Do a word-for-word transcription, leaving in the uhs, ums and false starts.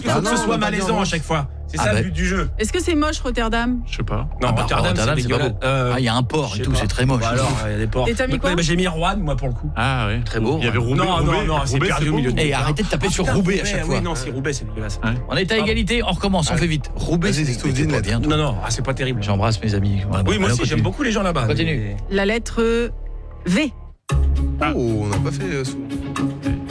qu'il faut Ah que non, ce soit on va pas dire malaisant à moche. chaque fois. C'est Ah ça bah. le but du jeu. Est-ce que c'est moche Rotterdam? Je sais pas. Non, Ah bah, Rotterdam, Rotterdam, c'est c'est pas dégueulasse. beau. Euh, Ah, il y a un port je et sais tout, pas. c'est très moche. Bah alors, il y a des ports. Et t'as mis Donc, quoi bah, j'ai mis Rouen, moi, pour le coup. Ah ouais. Très beau. Il y avait Roubaix. Non, non, Roubaix, non, c'est Roubaix, perdu au milieu de Et arrêtez de taper sur Putain, Roubaix à chaque fois. Oui, non, c'est Roubaix, c'est dégueulasse. Ouais. On est à égalité, on recommence, on fait vite. Roubaix, Vas-y, c'est dis-toi, c'était pas dis-le. bien. Non, non, ah, c'est pas terrible. J'embrasse mes amis. Voilà, Oui, moi allez, aussi, on j'aime continue. beaucoup les gens là-bas. Continue. mais- La lettre V. Oh, on n'a pas fait euh, souvent.